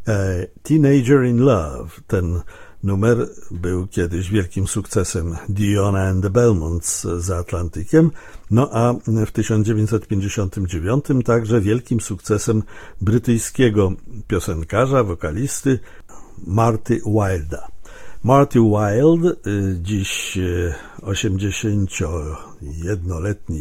Teenager in Love. Ten numer był kiedyś wielkim sukcesem Diona and the Belmonts za Atlantykiem, no a w 1959 także wielkim sukcesem brytyjskiego piosenkarza, wokalisty Marty Wilda. Marty Wilde, dziś 81-letni